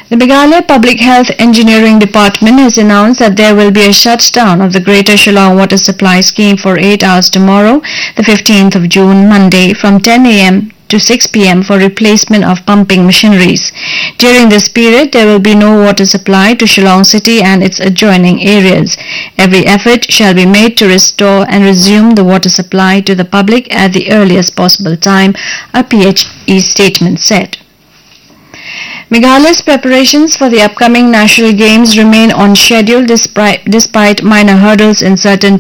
The Meghalaya Public Health Engineering Department has announced that there will be a shutdown of the Greater Shillong Water Supply Scheme for 8 hours tomorrow, the 15th of June, Monday, from 10 a.m. to 6 p.m. for replacement of pumping machineries. During this period, there will be no water supply to Shillong City and its adjoining areas. Every effort shall be made to restore and resume the water supply to the public at the earliest possible time, a PHE statement said. Meghalaya's preparations for the upcoming National Games remain on schedule despite minor hurdles in certain